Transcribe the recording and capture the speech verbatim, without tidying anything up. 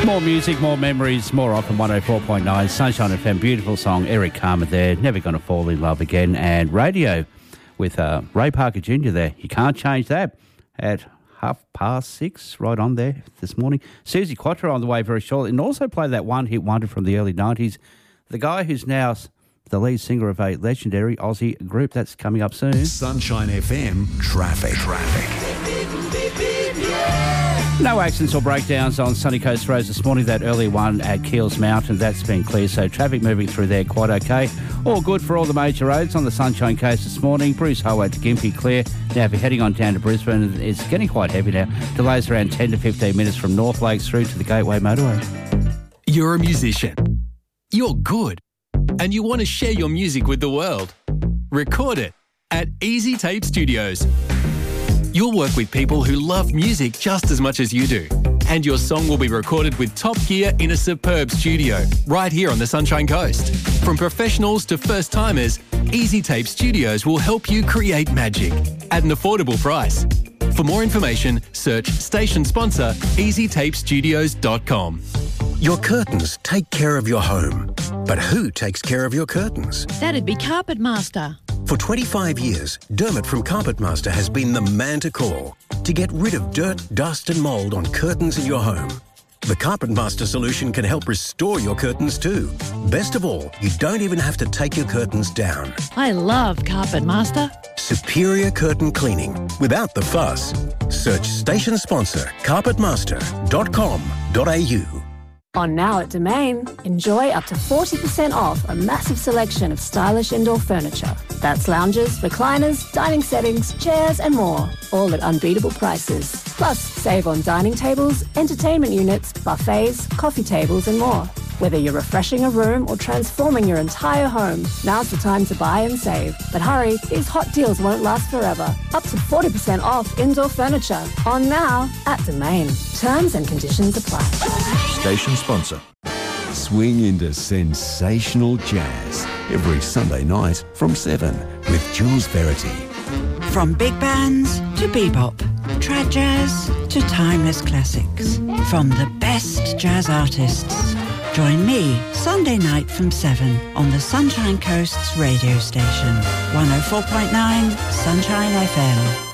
More music, more memories, more often one oh four point nine, Sunshine F M, beautiful song, Eric Carmen there, Never Gonna Fall in Love Again, and Radio with uh, Ray Parker Junior there. You can't change that at half past six, right on there this morning. Susie Quattro on the way very shortly, and also play that one-hit wonder from the early nineties, the guy who's now the lead singer of a legendary Aussie group. That's coming up soon. Sunshine F M, traffic. Traffic. No accidents or breakdowns on Sunny Coast roads this morning. That early one at Keels Mountain, that's been clear, so traffic moving through there quite okay. All good for all the major roads on the Sunshine Coast this morning. Bruce Highway to Gympie clear. Now if you're heading on down to Brisbane, it's getting quite heavy now. Delays around ten to fifteen minutes from North Lakes through to the Gateway Motorway. You're a musician. You're good. And you want to share your music with the world. Record it at Easy Tape Studios. You'll work with people who love music just as much as you do. And your song will be recorded with top gear in a superb studio right here on the Sunshine Coast. From professionals to first-timers, Easy Tape Studios will help you create magic at an affordable price. For more information, search station sponsor easy tape studios dot com. Your curtains take care of your home. But who takes care of your curtains? That'd be Carpet Master. For twenty-five years, Dermot from Carpet Master has been the man to call to get rid of dirt, dust and mould on curtains in your home. The Carpet Master solution can help restore your curtains too. Best of all, you don't even have to take your curtains down. I love Carpet Master. Superior curtain cleaning without the fuss. Search station sponsor carpet master dot com dot a u. On Now at Domain, enjoy up to forty percent off a massive selection of stylish indoor furniture. That's lounges, recliners, dining settings, chairs and more, all at unbeatable prices. Plus, save on dining tables, entertainment units, buffets, coffee tables and more. Whether you're refreshing a room or transforming your entire home, now's the time to buy and save. But hurry, these hot deals won't last forever. Up to forty percent off indoor furniture. On Now at Domain. Terms and conditions apply. Station sponsor. Swing into sensational jazz every Sunday night from seven with Jules Verity. From big bands to bebop, trad jazz to timeless classics. From the best jazz artists. Join me Sunday night from seven on the Sunshine Coast's radio station. one oh four point nine Sunshine F M.